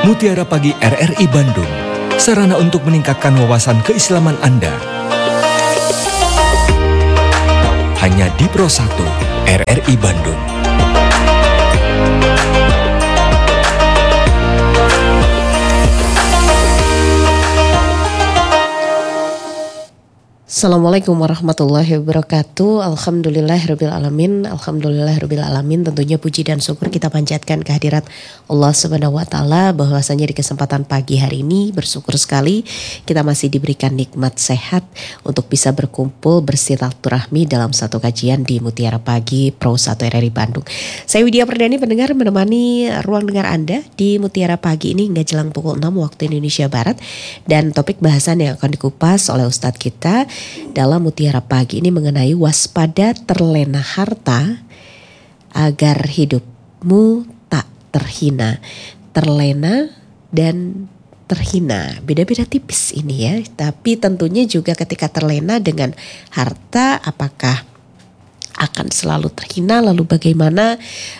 Mutiara Pagi RRI Bandung, sarana untuk meningkatkan wawasan keislaman Anda. Hanya di Pro 1 RRI Bandung. Assalamualaikum warahmatullahi wabarakatuh. Alhamdulillahirrabbilalamin. Alhamdulillahirrabbilalamin. Tentunya puji dan syukur kita panjatkan kehadirat Allah Subhanahu wa Ta'ala, bahwasanya di kesempatan pagi hari ini bersyukur sekali kita masih diberikan nikmat sehat untuk bisa berkumpul bersilaturahmi dalam satu kajian di Mutiara Pagi Pro 1 RRI Bandung. Saya Widya Perdani, pendengar, menemani ruang dengar Anda di Mutiara Pagi ini hingga jelang pukul 6 waktu Indonesia Barat. Dan topik bahasan yang akan dikupas oleh Ustadz kita dalam Mutiara Pagi ini mengenai waspada terlena harta agar hidupmu tak terhina. Terlena dan terhina, beda-beda tipis ini ya. Tapi tentunya juga ketika terlena dengan harta, apakah akan selalu terhina? Lalu bagaimana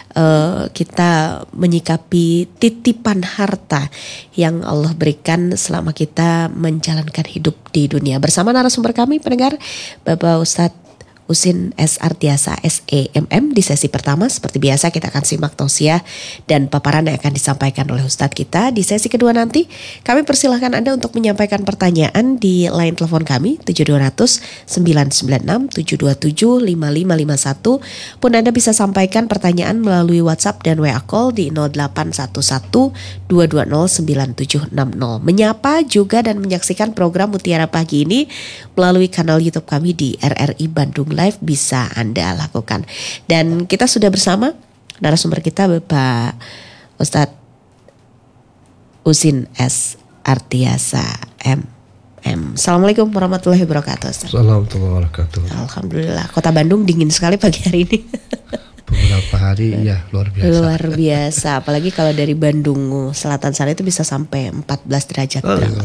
kita menyikapi titipan harta yang Allah berikan selama kita menjalankan hidup di dunia? Bersama narasumber kami, pendengar, Bapak Ustadz Husin S. Artiasa SEMM. Di sesi pertama seperti biasa kita akan simak tausiah dan paparan yang akan disampaikan oleh Ustadz kita. Di sesi kedua nanti kami persilahkan Anda untuk menyampaikan pertanyaan di line telepon kami 7200 996 727 5551. Pun Anda bisa sampaikan pertanyaan melalui WhatsApp dan WA call di 0811 220 9760. Menyapa juga dan menyaksikan program Mutiara Pagi ini melalui kanal YouTube kami di RRI Bandung Live bisa Anda lakukan. Dan kita sudah bersama narasumber kita, Bapak Ustadz Husin S. Artiasa MM. Assalamualaikum warahmatullahi wabarakatuh, Ustadz. Assalamualaikum warahmatullahi wabarakatuh. Alhamdulillah, kota Bandung dingin sekali pagi hari ini. Beberapa hari ya luar biasa. Luar biasa, apalagi kalau dari Bandung selatan sana itu bisa sampai 14 derajat.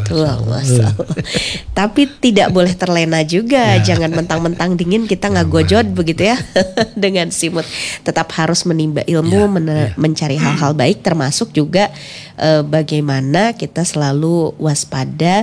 Tapi tidak boleh terlena juga, jangan mentang-mentang dingin kita nggak gojod begitu ya dengan simut. Tetap harus menimba ilmu, mencari hal-hal baik, termasuk juga bagaimana kita selalu waspada,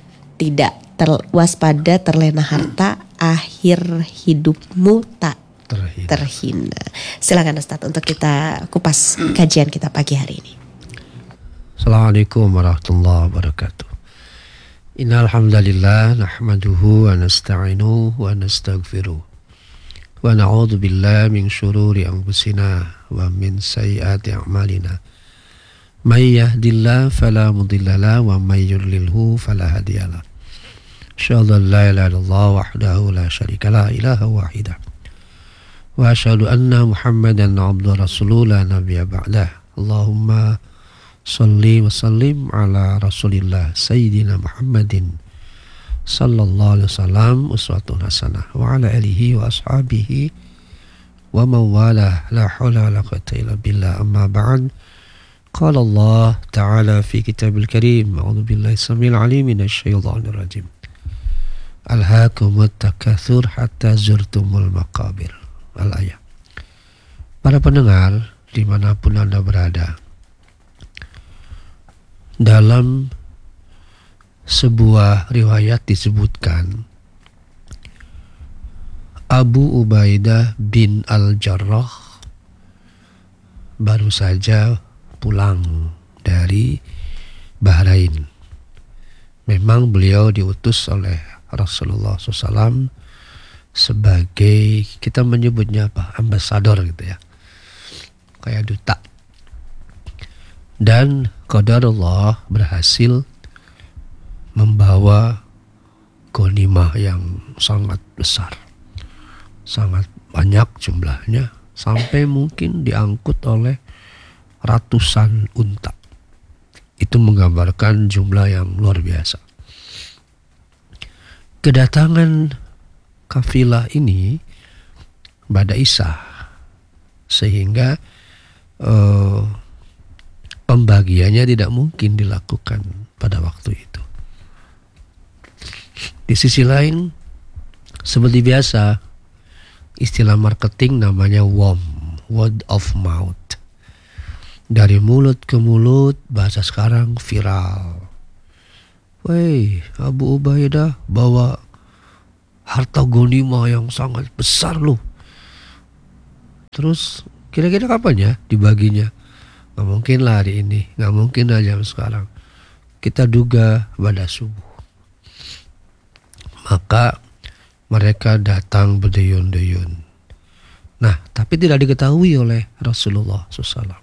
waspada terlena harta, akhir hidupmu tak terhina. Silakan Ustaz untuk kita kupas kajian kita pagi hari ini. Assalamualaikum warahmatullahi wabarakatuh. Innal hamdalillah nahmaduhu wa nasta'inuhu wa nastaghfiruh. Wa na'udzu billahi min syururi anfusina wa min sayyiati a'malina. May yahdihillahu fala mudilla lahu wa may yudlilhu fala hadiyalah. Asyhadu an la ilaha illallah wahdahu la syarika la ilaha wahidah. Wa asyhadu anna Muhammadan abduhu rasuluhu la nabiyya ba'dah. Allahumma shalli wa sallim ala Rasulillah Sayyidina Muhammadin sallallahu alaihi wasallam uswatun hasanah wa ala alihi wa ashabihi wa man wala la haula wala quwwata illa billah. Amma ba'd. Qala Allah ta'ala fi kitabil karim. A'udzu billahi samil alim minasy syaithanir rajim. Alhaakumut takatsur hatta zurtumul maqabir. Al-ayat. Para pendengar dimanapun Anda berada, dalam sebuah riwayat disebutkan Abu Ubaidah bin Al-Jarrah baru saja pulang dari Bahrain. Memang beliau diutus oleh Rasulullah SAW sebagai, kita menyebutnya apa, ambasador gitu ya, kayak duta. Dan qadarullah berhasil membawa ghanimah yang sangat besar, sangat banyak jumlahnya, sampai mungkin diangkut oleh ratusan unta. Itu menggambarkan jumlah yang luar biasa. Kedatangan kafilah ini pada Isa, sehingga pembagiannya tidak mungkin dilakukan pada waktu itu. Di sisi lain, seperti biasa, istilah marketing namanya WOM, word of mouth. Dari mulut ke mulut, bahasa sekarang viral. Woi, Abu Ubaidah bawa harta ghanimah yang sangat besar loh. Terus kira-kira kapan ya dibaginya? Gak mungkin lah hari ini, gak mungkin lah jam sekarang. Kita duga pada subuh. Maka mereka datang berduyun-duyun. Nah, tapi tidak diketahui oleh Rasulullah SAW.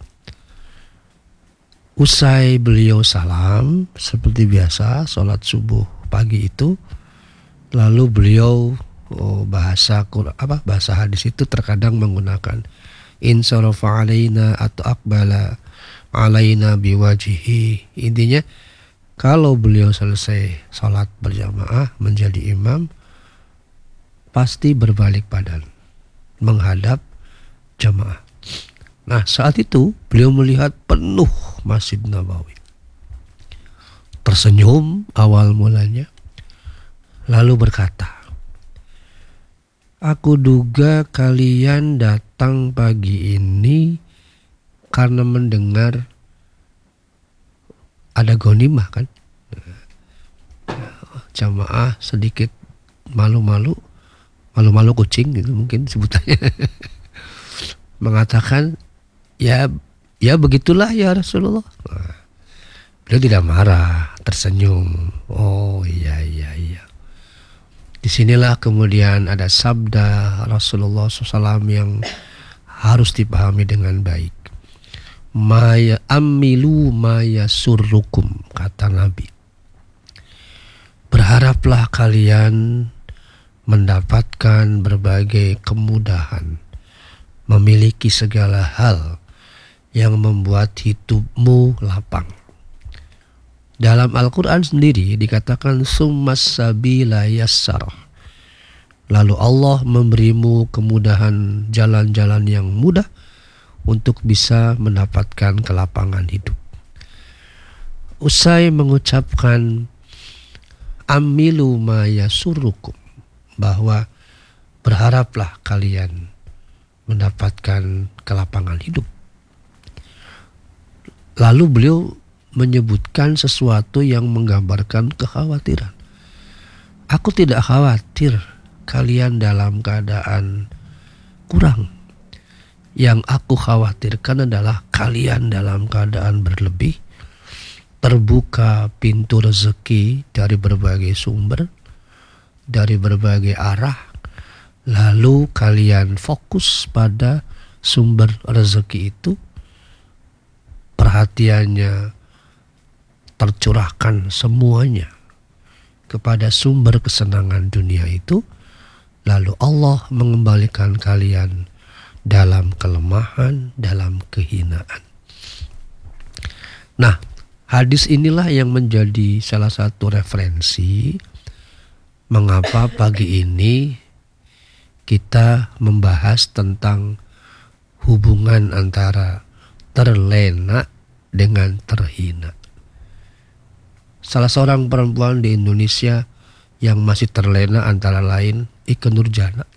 Usai beliau salam, seperti biasa sholat subuh pagi itu, lalu beliau bahasa hadis itu terkadang menggunakan insarafa alaina atau aqbala alaina biwajihi. Intinya kalau beliau selesai sholat berjamaah menjadi imam, pasti berbalik badan menghadap jamaah. Nah, saat itu beliau melihat penuh Masjid Nabawi. Tersenyum awal mulanya, lalu berkata, "Aku duga kalian datang pagi ini karena mendengar ada ghanimah kan?" Jamaah sedikit malu-malu kucing gitu mungkin sebutannya. Mengatakan, ya begitulah ya Rasulullah. Nah, beliau tidak marah, tersenyum. Oh iya. Disinilah kemudian ada sabda Rasulullah SAW yang harus dipahami dengan baik. Maya amilu maya surrukum, kata Nabi. Berharaplah kalian mendapatkan berbagai kemudahan, memiliki segala hal yang membuat hidupmu lapang. Dalam Al-Quran sendiri dikatakan summas sabila yassar. Lalu Allah memberimu kemudahan jalan-jalan yang mudah untuk bisa mendapatkan kelapangan hidup. Usai mengucapkan amilu ma yasurrukum, bahwa berharaplah kalian mendapatkan kelapangan hidup. Lalu beliau menyebutkan sesuatu yang menggambarkan kekhawatiran. Aku tidak khawatir kalian dalam keadaan kurang. Yang aku khawatirkan adalah kalian dalam keadaan berlebih, terbuka pintu rezeki dari berbagai sumber, dari berbagai arah, lalu kalian fokus pada sumber rezeki itu, perhatiannya tercurahkan semuanya kepada sumber kesenangan dunia itu, lalu Allah mengembalikan kalian dalam kelemahan, dalam kehinaan. Nah, hadis inilah yang menjadi salah satu referensi mengapa pagi ini kita membahas tentang hubungan antara terlena dengan terhina. Salah seorang perempuan di Indonesia yang masih terlena antara lain Ikke Nurjana.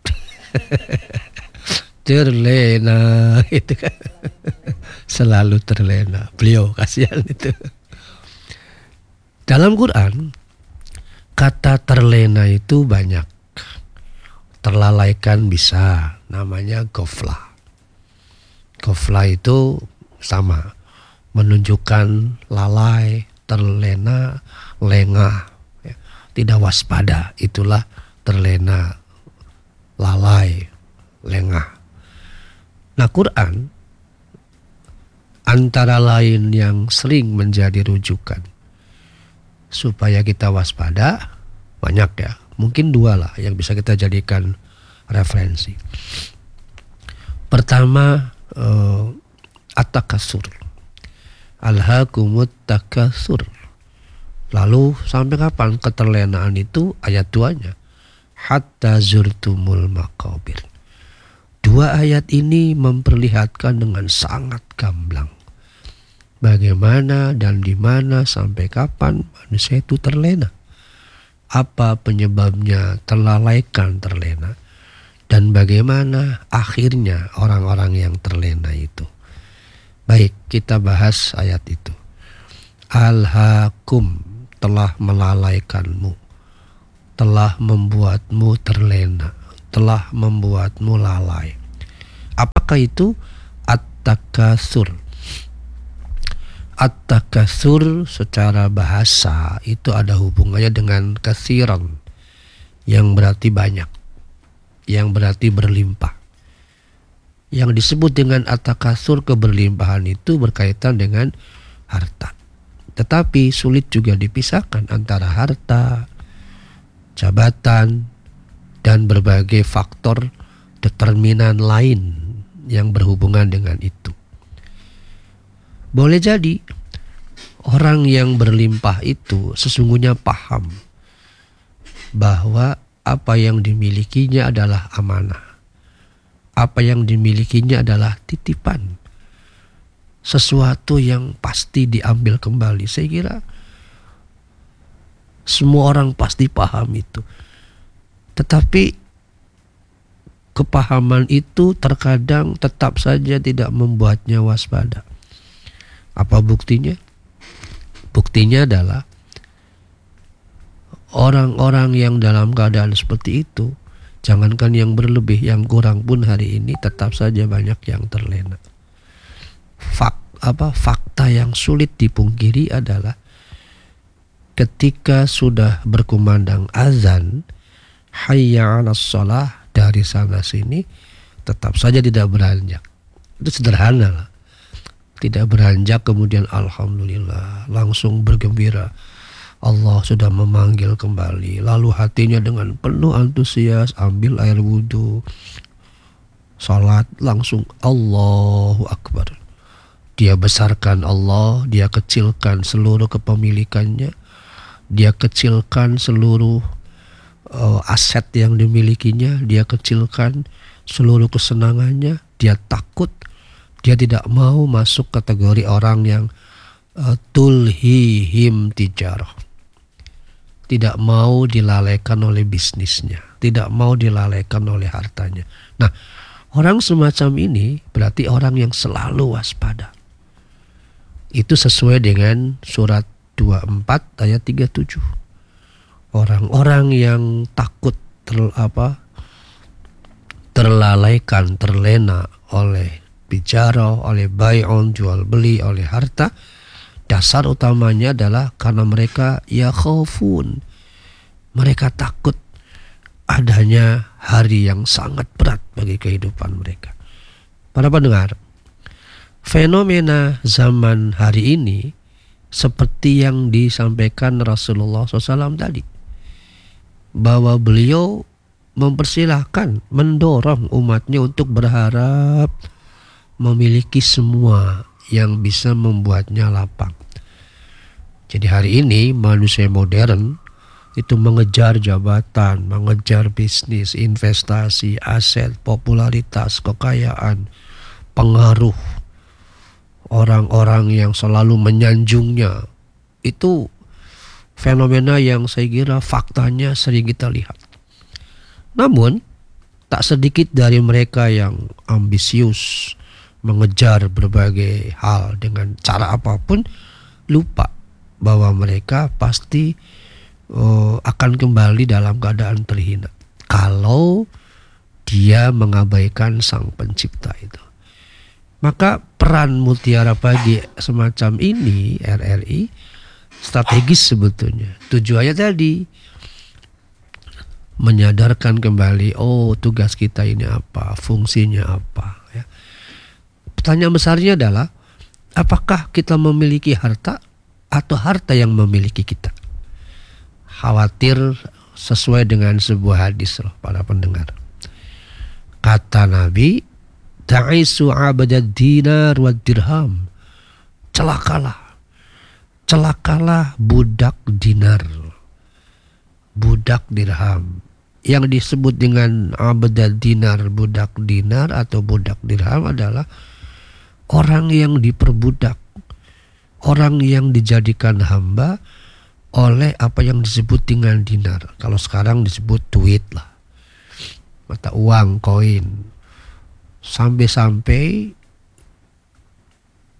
Terlena itu kan. Selalu terlena. Beliau kasihan itu. Dalam Quran kata terlena itu banyak. Terlalaikan bisa, namanya ghaflah. Ghaflah itu sama, menunjukkan lalai, terlena, lengah, ya. Tidak waspada, itulah terlena, lalai, lengah. Nah, Quran antara lain yang sering menjadi rujukan supaya kita waspada banyak ya. Mungkin dua lah yang bisa kita jadikan referensi. Pertama, at-takatsur. Alhaakumut takatsur. Lalu sampai kapan keterlenaan itu? Ayat 2-nya. Hatta zurtumul maqabir. Dua ayat ini memperlihatkan dengan sangat gamblang bagaimana dan di mana sampai kapan manusia itu terlena. Apa penyebabnya terlalaikan terlena, dan bagaimana akhirnya orang-orang yang terlena itu. Baik, kita bahas ayat itu. Alhaakum, telah melalaikanmu, telah membuatmu terlena, telah membuatmu lalai. Apakah itu? At-takatsur. At-takatsur secara bahasa itu ada hubungannya dengan katsiran, yang berarti banyak, yang berarti berlimpah. Yang disebut dengan at-takatsur, keberlimpahan, itu berkaitan dengan harta. Tetapi sulit juga dipisahkan antara harta, jabatan, dan berbagai faktor determinan lain yang berhubungan dengan itu. Boleh jadi orang yang berlimpah itu sesungguhnya paham bahwa apa yang dimilikinya adalah amanah, apa yang dimilikinya adalah titipan, sesuatu yang pasti diambil kembali. Saya kira semua orang pasti paham itu. Tetapi kepahaman itu terkadang tetap saja tidak membuatnya waspada. Apa buktinya? Buktinya adalah orang-orang yang dalam keadaan seperti itu, jangankan yang berlebih, yang kurang pun hari ini tetap saja banyak yang terlena. Fakta yang sulit dipungkiri adalah ketika sudah berkumandang azan, hayya 'alas shalah, dari sana sini tetap saja tidak beranjak. Itu sederhana lah. Tidak beranjak, kemudian alhamdulillah langsung bergembira, Allah sudah memanggil kembali. Lalu hatinya dengan penuh antusias ambil air wudhu, salat, langsung Allahu Akbar. Dia besarkan Allah, dia kecilkan seluruh kepemilikannya, dia kecilkan seluruh aset yang dimilikinya, dia kecilkan seluruh kesenangannya, dia takut, dia tidak mau masuk kategori orang yang tulhihim tijarah, tidak mau dilalaikan oleh bisnisnya, tidak mau dilalaikan oleh hartanya. Nah, orang semacam ini berarti orang yang selalu waspada. Itu sesuai dengan surat 24 ayat 37. Orang-orang yang takut terlalaikan, terlena oleh bicara, oleh bai'un, jual beli, oleh harta, dasar utamanya adalah karena mereka yakhafun. Mereka takut adanya hari yang sangat berat bagi kehidupan mereka. Para pendengar, fenomena zaman hari ini seperti yang disampaikan Rasulullah SAW tadi, bahwa beliau mempersilahkan, mendorong umatnya untuk berharap memiliki semua yang bisa membuatnya lapang. Jadi hari ini manusia modern itu mengejar jabatan, mengejar bisnis, investasi, aset, popularitas, kekayaan, pengaruh, orang-orang yang selalu menyanjungnya. Itu fenomena yang saya kira faktanya sering kita lihat. Namun tak sedikit dari mereka yang ambisius, mengejar berbagai hal dengan cara apapun, lupa bahwa mereka pasti akan kembali dalam keadaan terhina kalau dia mengabaikan sang pencipta itu. Maka peran Mutiara Pagi semacam ini, RRI, strategis sebetulnya. Tujuannya tadi menyadarkan kembali, oh tugas kita ini apa, fungsinya apa. Ya. Pertanyaan besarnya adalah, apakah kita memiliki harta atau harta yang memiliki kita? Khawatir sesuai dengan sebuah hadis loh para pendengar. Kata Nabi, ta'isu abadad dinar wa dirham. Celakalah budak dinar, budak dirham. Yang disebut dengan abadad dinar, budak dinar atau budak dirham adalah orang yang diperbudak, orang yang dijadikan hamba oleh apa yang disebut dengan dinar. Kalau sekarang disebut duit lah, mata uang, koin. Sampai-sampai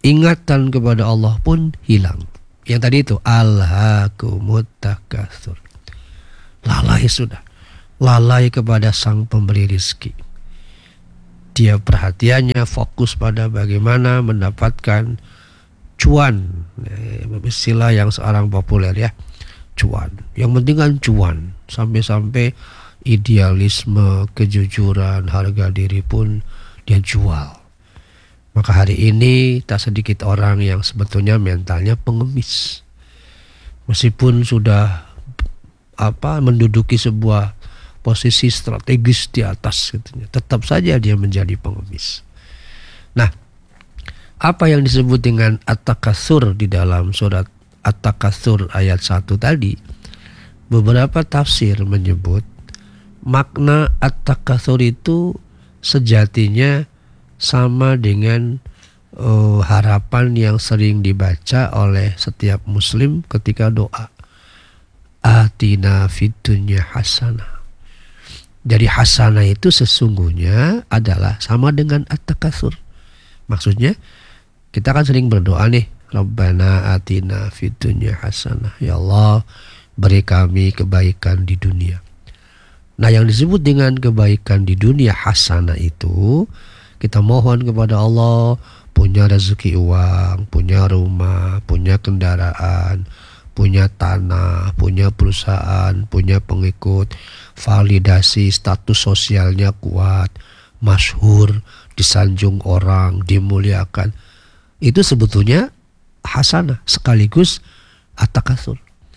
ingatan kepada Allah pun hilang. Yang tadi itu alhaakumut takatsur. Lalai sudah. Lalai kepada sang pemberi rizki. Dia perhatiannya fokus pada bagaimana mendapatkan cuan. Istilah yang sekarang populer ya, cuan. Yang penting kan cuan. Sampai-sampai idealisme, kejujuran, harga diri pun dia jual. Maka hari ini tak sedikit orang yang sebetulnya mentalnya pengemis. Meskipun sudah menduduki sebuah posisi strategis di atas gitu, tetap saja dia menjadi pengemis. Nah, apa yang disebut dengan at-takatsur di dalam surat at-takatsur ayat 1 tadi, beberapa tafsir menyebut makna at-takatsur itu sejatinya sama dengan harapan yang sering dibaca oleh setiap muslim ketika doa. Atina fid dunya hasanah. Jadi hasanah itu sesungguhnya adalah sama dengan at-takatsur. Maksudnya kita kan sering berdoa nih, Rabbana atina fid dunya hasanah. Ya Allah, beri kami kebaikan di dunia. Nah, yang disebut dengan kebaikan di dunia hasanah itu, kita mohon kepada Allah punya rezeki uang, punya rumah, punya kendaraan, punya tanah, punya perusahaan, punya pengikut, validasi status sosialnya kuat, masyhur, disanjung orang, dimuliakan. Itu sebetulnya hasanah sekaligus at-takatsur.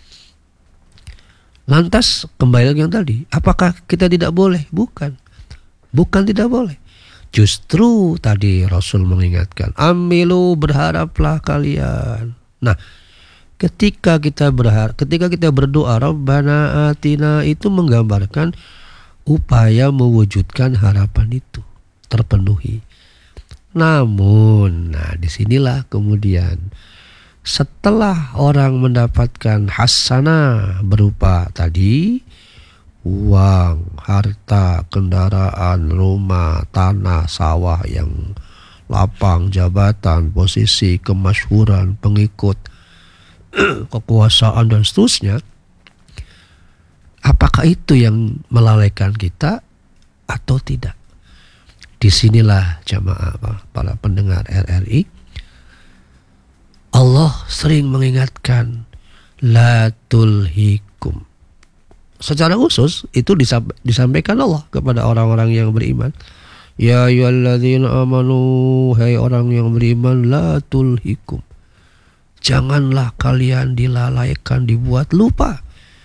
Lantas kembali lagi yang tadi, apakah kita tidak boleh? Bukan tidak boleh. Justru tadi Rasul mengingatkan, amilu, berharaplah kalian. Nah, ketika kita berdoa Rabbana atina, itu menggambarkan upaya mewujudkan harapan itu terpenuhi. Namun, disinilah kemudian setelah orang mendapatkan hasanah berupa tadi uang, harta, kendaraan, rumah, tanah, sawah yang lapang, jabatan, posisi, kemasyhuran, pengikut, kekuasaan dan seterusnya, apakah itu yang melalaikan kita atau tidak? Disinilah jamaah para pendengar RRI, Allah sering mengingatkan la tulhikum. Secara khusus itu disampaikan Allah kepada orang-orang yang beriman. Ya ayyuhalladzina amanu, hai orang yang beriman, la tulhikum. Janganlah kalian dilalaikan, dibuat lupa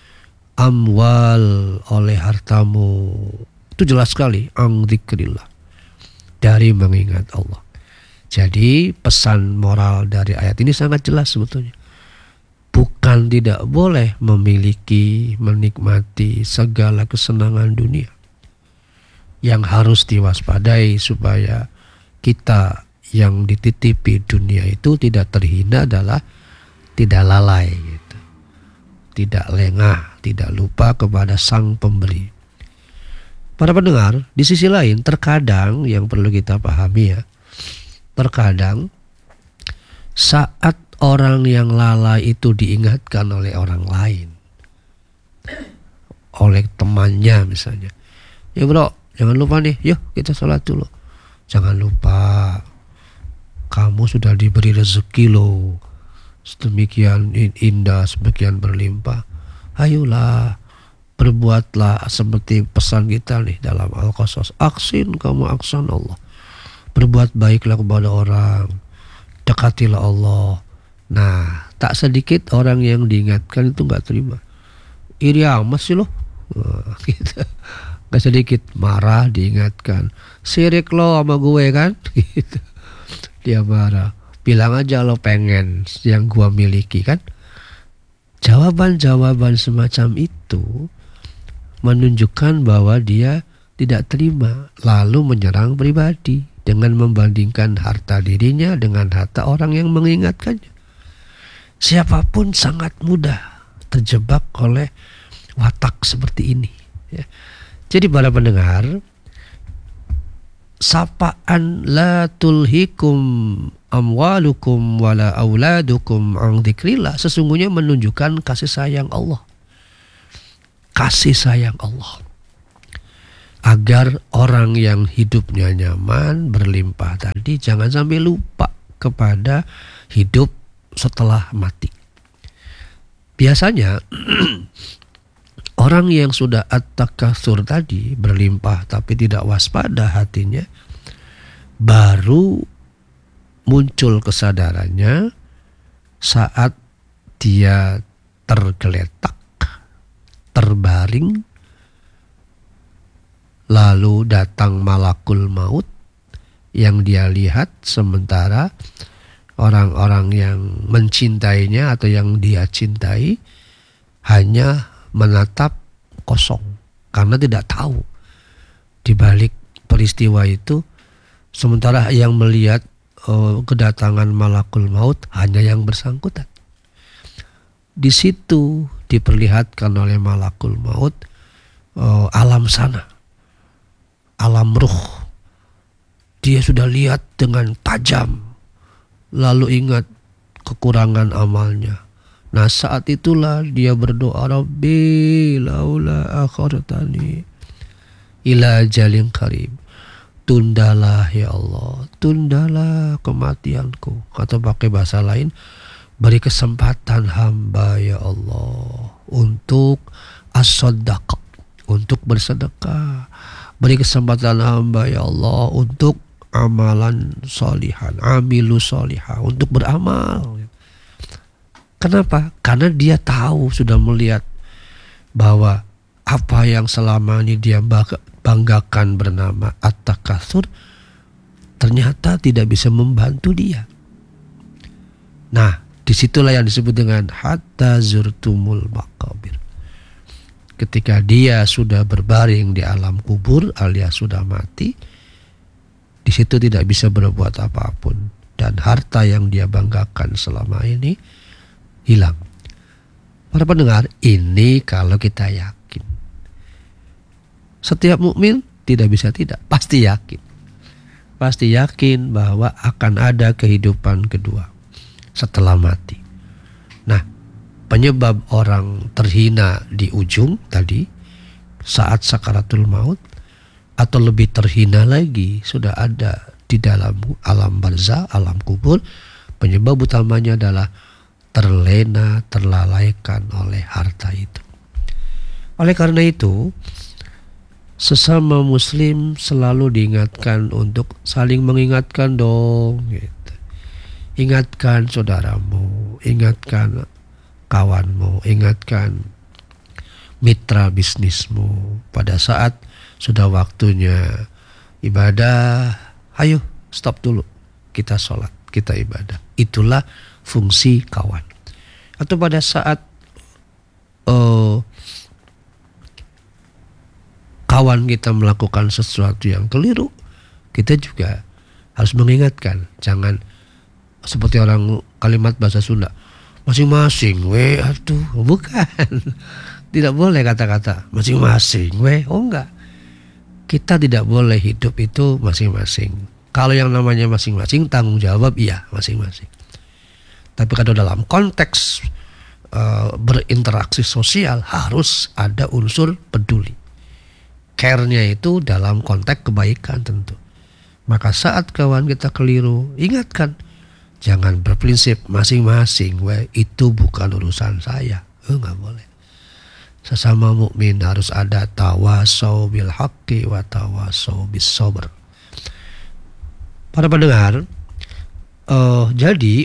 amwal oleh hartamu. Itu jelas sekali, ang dzikrillah, dari mengingat Allah. Jadi pesan moral dari ayat ini sangat jelas sebetulnya. Bukan tidak boleh memiliki, menikmati segala kesenangan dunia. Yang harus diwaspadai supaya kita yang dititipi dunia itu tidak terhina adalah tidak lalai gitu. Tidak lengah, tidak lupa kepada sang pemberi. Para pendengar, di sisi lain terkadang yang perlu kita pahami ya, terkadang saat orang yang lalai itu diingatkan oleh orang lain, oleh temannya misalnya, ya bro, jangan lupa nih, yuk kita sholat dulu. Jangan lupa, kamu sudah diberi rezeki loh, sedemikian indah, sebagian berlimpah. Ayolah, berbuatlah seperti pesan kita nih dalam Al-Qasas. Aksin kamu aksan Allah. Berbuat baiklah kepada orang, dekatilah Allah. Nah, tak sedikit orang yang diingatkan itu gak terima. Iri amat sih loh. Gitu. Gak sedikit marah diingatkan. Sirik lo sama gue kan. Gitu. Dia marah. Bilang aja lo pengen yang gue miliki kan. Jawaban-jawaban semacam itu menunjukkan bahwa dia tidak terima, lalu menyerang pribadi dengan membandingkan harta dirinya dengan harta orang yang mengingatkannya. Siapapun sangat mudah terjebak oleh watak seperti ini ya. Jadi para pendengar, sapaan la tulhikum amwalukum wala auladukum an dzikrillah, sesungguhnya menunjukkan kasih sayang Allah. Kasih sayang Allah. Agar orang yang hidupnya nyaman, berlimpah tadi jangan sampai lupa kepada hidup setelah mati. Biasanya orang yang sudah at-takatsur tadi, berlimpah tapi tidak waspada hatinya, baru muncul kesadarannya saat dia tergeletak, terbaring, lalu datang malakul maut yang dia lihat, sementara orang-orang yang mencintainya atau yang dia cintai hanya menatap kosong karena tidak tahu di balik peristiwa itu. Sementara yang melihat kedatangan malakul maut hanya yang bersangkutan. Di situ diperlihatkan oleh malakul maut alam sana, alam ruh. Dia sudah lihat dengan tajam, lalu ingat kekurangan amalnya. Nah, saat itulah dia berdoa, Rabbi laula akhartani ila ajalin qarib. Tundalah ya Allah, tundalah kematianku. Atau pakai bahasa lain, beri kesempatan hamba ya Allah untuk as-sadaqah, untuk bersedekah. Beri kesempatan hamba ya Allah untuk amalan solihan, amilu solihah, untuk beramal. Kenapa? Karena dia tahu, sudah melihat bahwa apa yang selama ini dia banggakan bernama at-takatsur ternyata tidak bisa membantu dia. Nah, disitulah yang disebut dengan hatta zurtumul maqabir. Ketika dia sudah berbaring di alam kubur alias sudah mati, di situ tidak bisa berbuat apapun, dan harta yang dia banggakan selama ini hilang. Para pendengar, ini kalau kita yakin. Setiap mukmin tidak bisa tidak, pasti yakin. Pasti yakin bahwa akan ada kehidupan kedua setelah mati. Nah, penyebab orang terhina di ujung tadi saat sakaratul maut, atau lebih terhina lagi sudah ada di dalam alam barzah, alam kubur, penyebab utamanya adalah terlena, terlalaikan oleh harta itu. Oleh karena itu, sesama muslim selalu diingatkan untuk saling mengingatkan dong gitu. Ingatkan saudaramu, ingatkan kawanmu, ingatkan mitra bisnismu. Pada saat sudah waktunya ibadah, ayo stop dulu, kita sholat, kita ibadah. Itulah fungsi kawan. Atau pada saat kawan kita melakukan sesuatu yang keliru, kita juga harus mengingatkan. Jangan seperti orang kalimat bahasa Sunda, masing-masing we, aduh, bukan. Tidak boleh kata-kata masing-masing we, oh enggak. Kita tidak boleh hidup itu masing-masing. Kalau yang namanya masing-masing, tanggung jawab iya masing-masing. Tapi kalau dalam konteks berinteraksi sosial harus ada unsur peduli. Care-nya itu dalam konteks kebaikan tentu. Maka saat kawan kita keliru, ingatkan. Jangan berprinsip masing-masing, itu bukan urusan saya. Enggak boleh. Sesama mukmin harus ada tawasau bil haqqi wa tawasau bis sabr. Para pendengar, jadi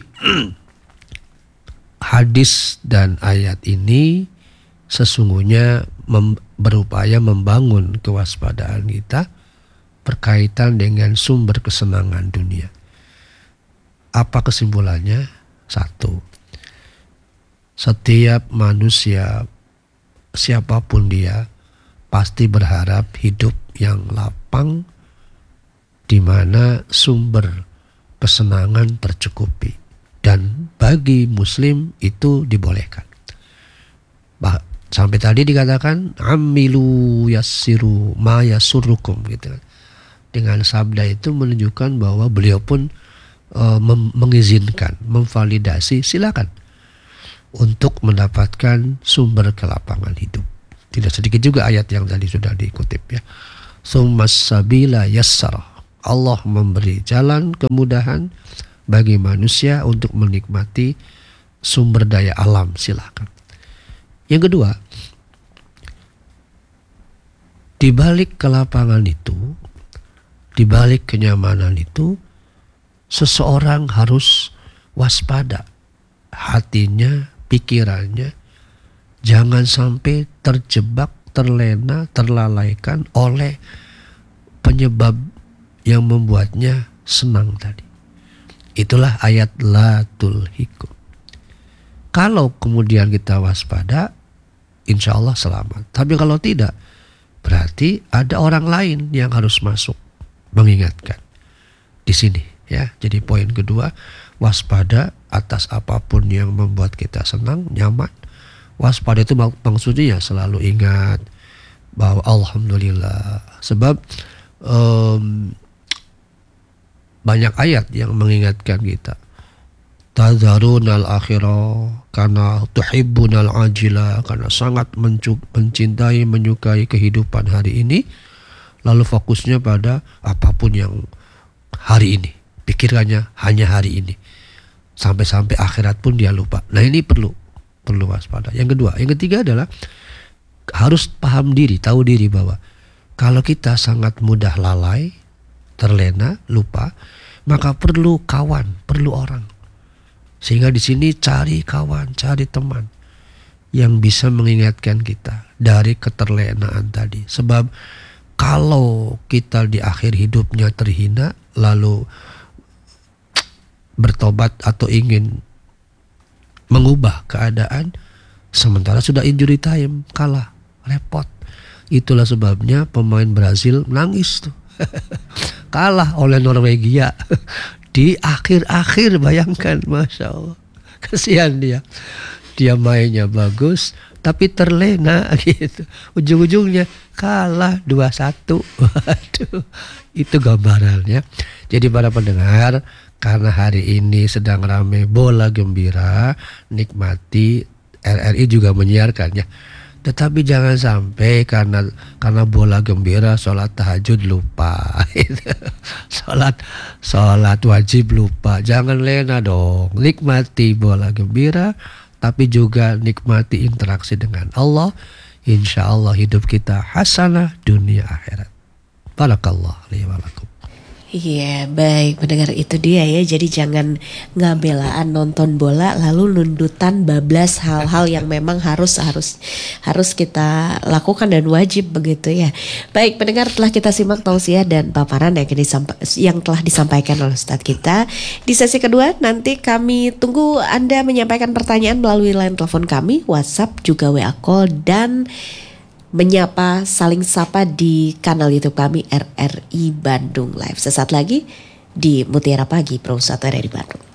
hadis dan ayat ini sesungguhnya berupaya membangun kewaspadaan kita berkaitan dengan sumber kesenangan dunia. Apa kesimpulannya? Satu, setiap manusia siapapun dia pasti berharap hidup yang lapang di mana sumber kesenangan tercukupi, dan bagi muslim itu dibolehkan. Sampai tadi dikatakan amilu yassiru ma yasurrukum gitu kan. Dengan sabda itu menunjukkan bahwa beliau pun mengizinkan, memvalidasi, silakan untuk mendapatkan sumber kelapangan hidup. Tidak sedikit juga ayat yang tadi sudah dikutip ya. Summas sabila yassara. Allah memberi jalan kemudahan bagi manusia untuk menikmati sumber daya alam, silakan. Yang kedua, di balik kelapangan itu, di balik kenyamanan itu, seseorang harus waspada hatinya, pikirannya, jangan sampai terjebak, terlena, terlalaikan oleh penyebab yang membuatnya senang tadi. Itulah ayat la tulhikum. Kalau kemudian kita waspada, insya Allah selamat. Tapi kalau tidak, berarti ada orang lain yang harus masuk mengingatkan. Di sini ya. Jadi poin kedua, waspada atas apapun yang membuat kita senang, nyaman. Waspada itu maksudnya selalu ingat bahwa alhamdulillah. Sebab banyak ayat yang mengingatkan kita. Tadharunal akhirah karena tuhibbunal ajila, karena sangat mencintai, menyukai kehidupan hari ini, lalu fokusnya pada apapun yang hari ini, pikirannya hanya hari ini, sampai-sampai akhirat pun dia lupa. Nah ini perlu waspada. Yang kedua, yang ketiga adalah harus paham diri, tahu diri bahwa kalau kita sangat mudah lalai, terlena, lupa, maka perlu kawan, perlu orang. Sehingga di sini cari kawan, cari teman yang bisa mengingatkan kita dari keterlenaan tadi. Sebab kalau kita di akhir hidupnya terhina, lalu bertobat atau ingin mengubah keadaan, sementara sudah injury time, kalah, repot. Itulah sebabnya pemain Brazil nangis tuh. Kalah oleh Norwegia di akhir-akhir, bayangkan, Masya Allah. Kasihan dia mainnya bagus tapi terlena gitu. Ujung-ujungnya kalah 2-1. Waduh, itu gambarannya. Jadi para pendengar, karena hari ini sedang ramai bola gembira, nikmati. RRI juga menyiarkannya. Tetapi jangan sampai karena bola gembira sholat tahajud lupa. sholat wajib lupa. Jangan lena dong. Nikmati bola gembira, tapi juga nikmati interaksi dengan Allah. Insya Allah hidup kita hasanah dunia akhirat. Barakallah li wa lakum. Iya, baik, mendengar itu dia ya. Jadi jangan ngabelaan nonton bola lalu nundutan bablas hal-hal yang memang harus kita lakukan dan wajib begitu ya. Baik, pendengar, telah kita simak tausiah dan paparan yang telah disampaikan oleh Ustadz kita. Di sesi kedua nanti kami tunggu Anda menyampaikan pertanyaan melalui line telepon kami, WhatsApp, juga WA call, dan menyapa, saling sapa di kanal YouTube kami RRI Bandung Live. Sesaat lagi di Mutiara Pagi Pro 1 RRI Bandung.